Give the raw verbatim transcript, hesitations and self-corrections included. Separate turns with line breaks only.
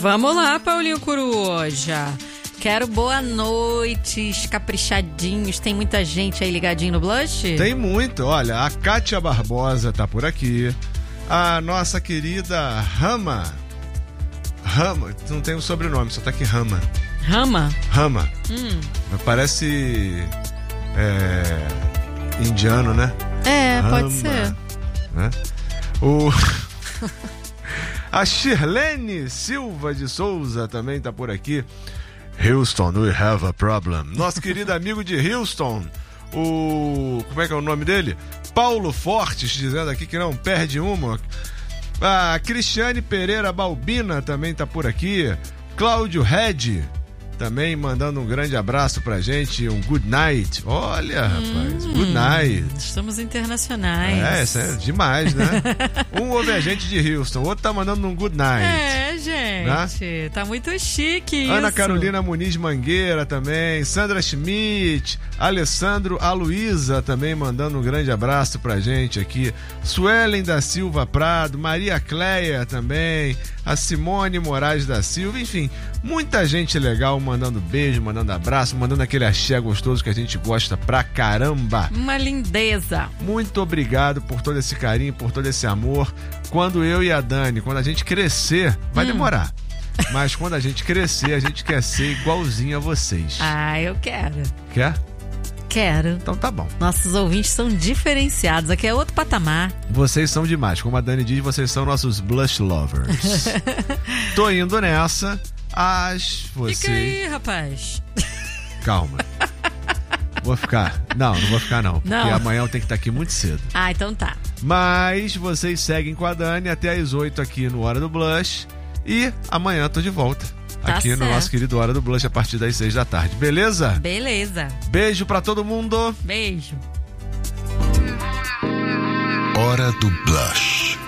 Vamos lá, Paulinho Coruja. Quero boa noite, caprichadinhos. Tem muita gente aí ligadinho no Blush?
Tem muito. Olha, a Kátia Barbosa tá por aqui. A nossa querida Rama. Rama, não tem o sobrenome, só tá aqui Rama.
Rama?
Rama.
Hum.
Parece é, indiano, né?
É,
Rama,
pode ser.
Né? O... A Shirlene Silva de Souza também tá por aqui. Houston, we have a problem. Nosso querido amigo de Houston, o... como é que é o nome dele? Paulo Fortes, dizendo aqui que não perde uma. A Cristiane Pereira Balbina também tá por aqui. Cláudio Red também mandando um grande abraço pra gente, um good night. Olha, rapaz,
hum,
good night.
Estamos internacionais.
É, isso é demais, né? Um ouve a gente de Houston, o outro tá mandando um good night.
É, gente, né? Tá muito chique isso.
Ana Carolina Muniz Mangueira também, Sandra Schmidt, Alessandro Aloísa também mandando um grande abraço pra gente aqui. Suelen da Silva Prado, Maria Cleia também, a Simone Moraes da Silva, enfim, muita gente legal mandando beijo, mandando abraço, mandando aquele axé gostoso que a gente gosta pra caramba.
Uma lindeza.
Muito obrigado por todo esse carinho, por todo esse amor. Quando eu e a Dani, quando a gente crescer, vai hum. demorar. Mas quando a gente crescer, a gente quer ser igualzinho a vocês.
Ah, eu quero.
Quer?
Quero.
Então tá bom.
Nossos ouvintes são diferenciados. Aqui é outro patamar.
Vocês são demais. Como a Dani diz, vocês são nossos blush lovers. Tô indo nessa. As você...
Fica aí, rapaz.
Calma. Vou ficar. Não, não vou ficar não. Porque
não.
Amanhã eu tenho que estar aqui muito cedo.
Ah, então tá.
Mas vocês seguem com a Dani até às oito aqui no Hora do Blush. E amanhã eu tô de volta.
Tá
aqui
certo.
No nosso querido Hora do Blush a partir das seis da tarde. Beleza?
Beleza.
Beijo pra todo mundo.
Beijo.
Hora do Blush.